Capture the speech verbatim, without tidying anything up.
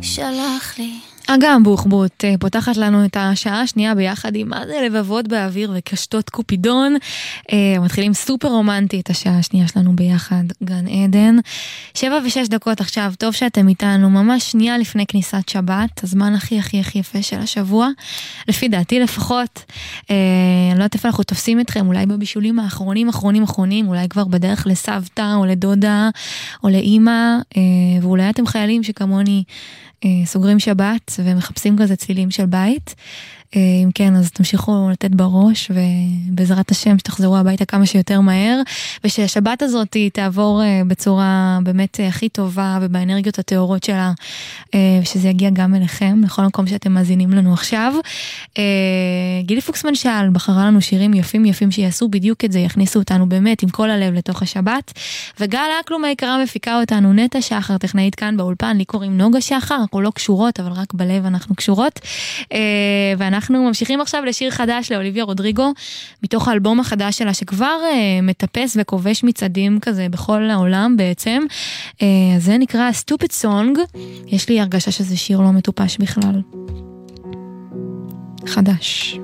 שלח לי. אגם בוחבוט פותחת לנו את השעה השנייה ביחד עם מה זה לבבות באוויר וקשתות קופידון. מתחילים סופר רומנטי את השעה השנייה שלנו ביחד, גן עדן. שבע ושש דקות עכשיו, טוב שאתם איתנו, ממש שנייה לפני כניסת שבת, הזמן הכי הכי הכי יפה של השבוע, לפי דעתי לפחות. אני לא יודעת איפה אנחנו תופסים אתכם, אולי בבישולים האחרונים אחרונים אחרונים, אולי כבר בדרך לסבתא או לדודה או לאמא, ואולי אתם חיילים שכמוני סוגרים שבת ומחפשים כזה צלילים של בית. אם כן, אז תמשיכו לתת בראש, ובעזרת השם שתחזרו הביתה כמה שיותר מהר, ושהשבת הזאת תעבור בצורה באמת הכי טובה, ובאנרגיות התאורות שלה, ושזה יגיע גם אליכם, לכל מקום שאתם מאזינים לנו עכשיו. גילי פוקסמן שאל, בחרה לנו שירים יפים יפים שיעשו בדיוק את זה, יכניסו אותנו באמת עם כל הלב לתוך השבת, וגל אקלום היקרה מפיקה אותנו, נטע שחר, טכנאית כאן באולפן, לי קוראים נוגה שחר, אנחנו לא קשורות, אבל רק בלב אנחנו קשורות, ואנחנו אנחנו ממשיכים עכשיו לשיר חדש לאוליביה רודריגו, מתוך האלבום החדש שלה, שכבר uh, מטפס וכובש מצעדים כזה בכל העולם בעצם. Uh, זה נקרא Stupid Song. יש לי הרגשה שזה שיר לא מטופש בכלל. חדש.